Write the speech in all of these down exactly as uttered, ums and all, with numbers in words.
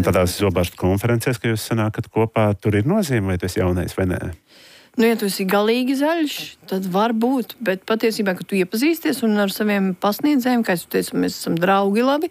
tādās zobārstu konferencēs, ka jūs sanākat kopā, tur ir nozīme, vai tu esi jaunais vai nē? Nu, ja tu esi galīgi zaļš, tad var būt, bet patiesībā, ka tu iepazīsties un ar saviem pasniedzējiem, kā es teicu, mēs esam draugi labi,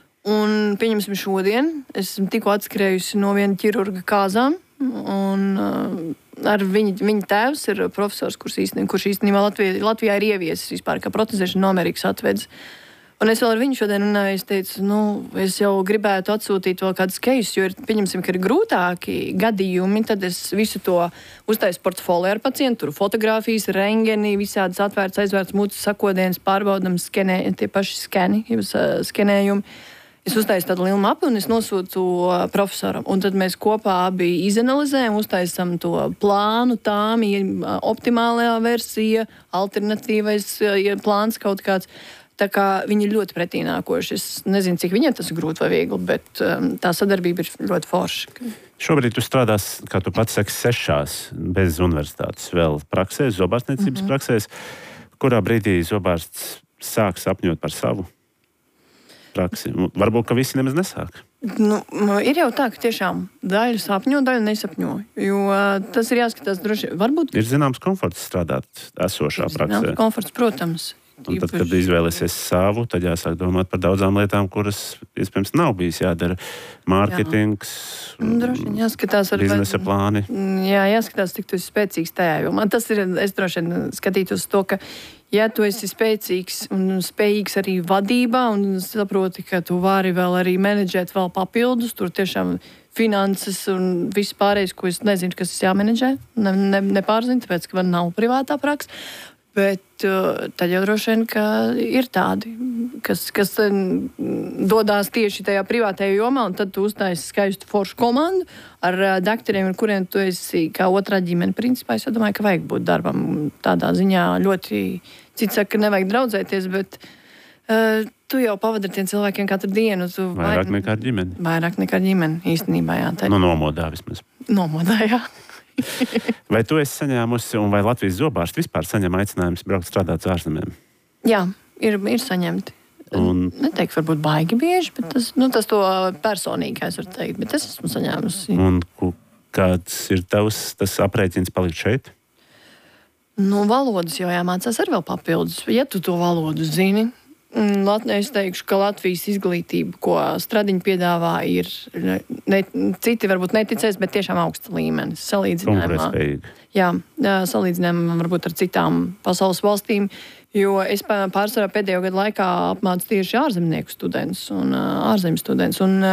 un pieņemsim šodien, es esmu tikko atskrējusi no viena ķirurga kāzām, un uh, ar viņa, viņa tēvs ir profesors, kurš īstenībā, kurš īstenībā Latvijā, Latvijā ir ieviesis vispār, kā protezēšana no Amerikas atvedis. Un es vēl ar viņu šodien runāju, es teicu, nu, es jau gribētu atsūtīt vēl kādus keisus, jo ir, pieņemsim, ka ir grūtāki gadījumi, tad es visu to uztaisu portfolio ar pacientu, tur fotogrāfijas, rengeni, visādas atvērts, aizvērts mutes sakodienas, pārbaudam, skenē, tie paši skeni, jums uh, skenējumi. Es uztaisu tādu lielu mapu un es nosūtu profesoram. Un tad mēs kopā abi izanalizējam, uztaisam to plānu, tām ir optimālajā versija, alternatīvais plāns kaut kāds. Tā kā viņi ir ļoti pretīnākoši. Es nezinu, cik viņiem tas ir grūti vai viegli, bet um, tā sadarbība ir ļoti forša. Šobrīd tu strādās, kā tu pats saki, sešās bez universitātes vēl praksēs, zobārstniecības mm-hmm. praksēs. Kurā brīdī zobārsts sāk sapņot par savu praksi? Varbūt, ka visi nemaz nesāk. Nu, ir jau tā, ka tiešām daļa sapņo, daļa nesapņo. Jo tas ir jāskatās droši. Varbūt... Ir zināms komforts strādāt esošā ir praksē. Zināms komforts, protams. Un tad, kad izvēlēsies savu, tad jāsāk domāt par daudzām lietām, kuras, iespējams, nav bijis jādara. Mārketings, droši vien jāskatās ar biznesa vai... plāni. Jā, jāskatās, cik tu esi spēcīgs tajā. Jo man tas ir, es droši vien skatītos to, ka ja tu esi spēcīgs un spējīgs arī vadībā un saproti, ka tu vari vēl arī menedžēt vēl papildus, tur tiešām finanses un viss pārējais, ko es nezinu, kas es jāmenedžē, ne, ne, nepārzinu, tāpēc, ka man nav privātā praksa. Bet uh, tad jau droši vien, ka ir tādi, kas, kas dodās tieši tajā privātajā jomā, un tad tu uztaisi skaistu foršu komandu ar uh, dakteriem, ar kuriem tu esi kā otrā ģimene. Principā es domāju, ka vajag būt darbam tādā ziņā ļoti, cits saka, ka nevajag draudzēties, bet uh, tu jau pavadi ar tiem cilvēkiem katru dienu. Tu vairāk vai, nekā ģimene. Vairāk nekā ģimene, īstenībā, jā. Nu, nomodā vismaz. Nomodā, jā. Vai tu esi saņēmusi, un vai Latvijas zobārsti vispār saņem aicinājumus braukt strādāt uz ārzemēm? Jā, ir, ir saņemti. Un... Neteiktu, varbūt baigi bieži, bet tas, nu, tas to personīgi, es varu teikt, bet es esmu saņēmusi. Un kāds ir tavs tas aprēķins palikt šeit? Nu, valodas jau jāmācās ar vēl papildus. Ja tu to valodu zini, es teikšu, ka Latvijas izglītība, ko Stradiņa piedāvā, ir ne, citi varbūt neticēs, bet tiešām augsta līmenis. Salīdzinājumā. Jā, salīdzinājumā varbūt ar citām pasaules valstīm, jo es pārsvarā pēdējo gadu laikā apmācu tieši ārzemnieku studentus un ārzemju studentus. Un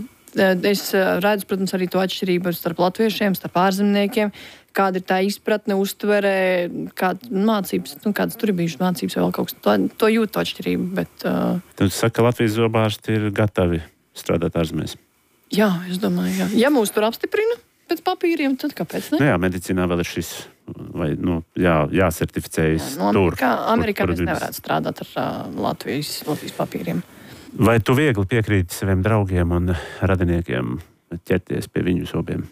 es redzu, protams, arī to atšķirību starp latviešiem, starp ārzemniekiem, kāda ir tā izpratne, uztvere, kāda mācības, nu, kādas tur ir bijušas mācības vai vēl kaut kas. To, to jūtu atšķirību, bet... Uh... Tad saka, ka Latvijas zobārsti ir gatavi strādāt ārzemēs? Jā, es domāju, jā. Ja mūs tur apstiprina pēc papīriem, tad kāpēc ne? Nu jā, medicīnā vēl ir šis, vai, nu, jā, jāsertificējas jā, no tur. Amerikā, Amerikā mēs nevarētu strādāt ar uh, Latvijas, Latvijas papīriem. Vai tu viegli piekrīti saviem draugiem un radiniekiem ķerties pie viņu zobiem?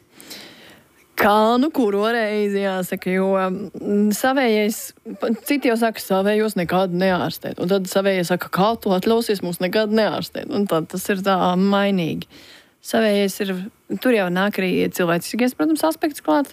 Kā nu kuro reizi jāsaka, jo savējais, citi jau saka, savējos nekādu neārstēt. Un tad savējais saka, kā tu atļausies mums nekādu neārstēt. Un tad tas ir tā mainīgi. Savējais ir, tur jau nāk arī cilvēciskais, protams, aspekts klāt.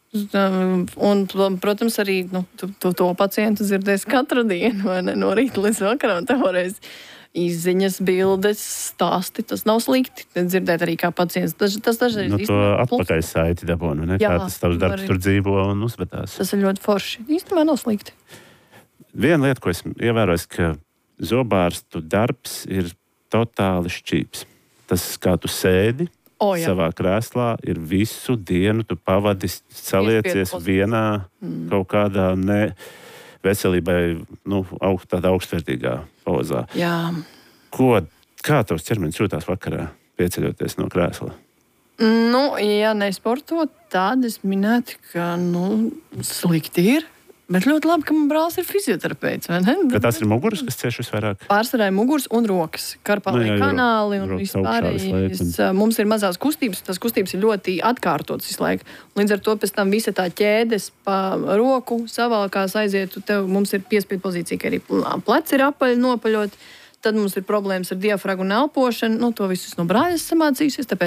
Un, protams, arī nu, tu, tu to pacientu dzirdēs katru dienu, vai ne, no rīta līdz vakaram, tevoreiz. Izziņas, bildes, stāsti, tas nav slikti. Dzirdēt arī kā pacients. Tas, tas dažreiz nu, to atpakaļ saiti dabonu, ne? Jā, kā tas tavs darbs arī tur dzīvo un uzvedās. Tas ir ļoti forši. Īstenībā nav slikti. Viena lieta, ko es ievēroju, ka zobārstu darbs ir totāli šķīps. Tas, kā tu sēdi o, savā krēslā, ir visu dienu, tu pavadi saliecies vienā mm. kaut kādā ne... veselībai, nu, aug, tādā augstvērtīgā pozā. Jā. Ko, kā tavs ķermenis jūtās vakarā, pieceļoties no krēsla? Nu, ja nesportot, tad es minētu, ka, nu, slikti ir. Bet ļoti labi, ka man brālis ir fizioterapeits, vai ne? Ka tas ir muguras, kas cieš visvairāk? Pārsvarā ir muguras un rokas. Karpālajie nu, kanāli un vispārējais. Mums ir mazās kustības, tās kustības ir ļoti atkārtotas visu laiku. Līdz ar to pēc tam visa tā ķēdes pa roku savalkās aizietu, tev mums ir piespiedu pozīcija, ka arī pleci ir apaļi nopaļot. Tad mums ir problēmas ar diafragmu un elpošanu. Nu, to visus no brāļas samācījusies, tāpēc